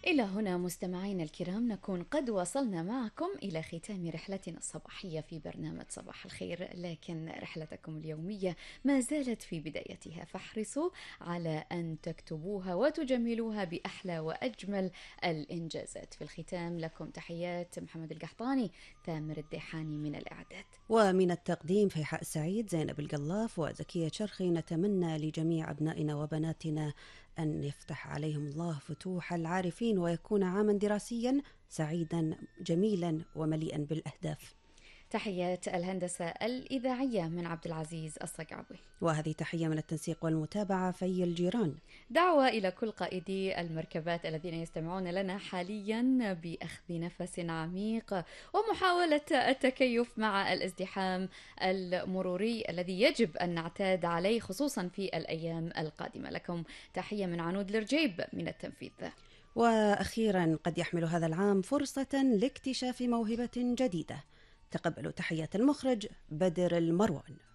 إلى هنا مستمعينا الكرام نكون قد وصلنا معكم إلى ختام رحلتنا الصباحية في برنامج صباح الخير، لكن رحلتكم اليومية ما زالت في بدايتها، فاحرصوا على أن تكتبوها وتجملوها بأحلى وأجمل الإنجازات. في الختام لكم تحيات محمد القحطاني، تامر الديحاني من الإعداد، ومن التقديم فيحاء سعيد، زينب القلاف وزكية شرخي. نتمنى لجميع أبنائنا وبناتنا أن يفتح عليهم الله فتوح العارفين، ويكون عاما دراسيا سعيدا جميلا ومليئا بالأهداف. تحيات الهندسة الإذاعية من عبد العزيز الصقعبي، وهذه تحية من التنسيق والمتابعة في الجيران. دعوة إلى كل قائدي المركبات الذين يستمعون لنا حاليا بأخذ نفس عميق ومحاولة التكيف مع الازدحام المروري الذي يجب أن نعتاد عليه خصوصا في الأيام القادمة. لكم تحية من عنود الرجيب من التنفيذ. وأخيرا، قد يحمل هذا العام فرصة لاكتشاف موهبة جديدة. تقبلوا تحيات المخرج بدر المروان.